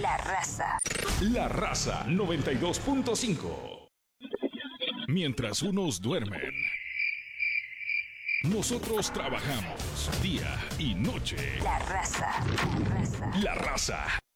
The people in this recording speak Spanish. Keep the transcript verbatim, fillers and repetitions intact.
La Raza. La Raza noventa y dos punto cinco. Mientras unos duermen, nosotros trabajamos día y noche. La Raza. La Raza. La Raza